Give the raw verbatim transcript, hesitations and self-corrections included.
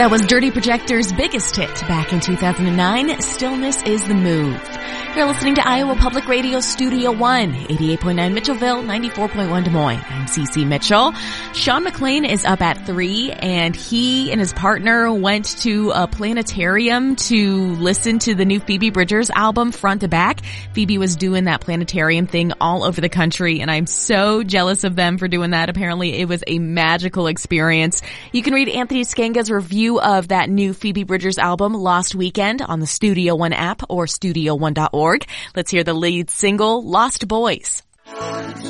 That was Dirty Projector's biggest hit back in two thousand nine, Stillness is the Move. You're listening to Iowa Public Radio Studio One, eighty-eight point nine Mitchellville, ninety-four point one Des Moines. I'm Cece Mitchell. Sean McLean is up at three, and he and his partner went to a planetarium to listen to the new Phoebe Bridgers album front to back. Phoebe was doing that planetarium thing all over the country, and I'm so jealous of them for doing that. Apparently, it was a magical experience. You can read Anthony Scanga's review of that new Phoebe Bridgers album, Lost Weekend, on the Studio One app or studio one dot org. Let's hear the lead single, Lost Boys.